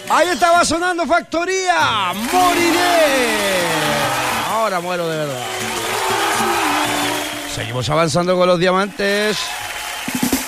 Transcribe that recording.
Ahí estaba sonando Factoría. Moriré. Ahora muero de verdad. Seguimos avanzando con los diamantes.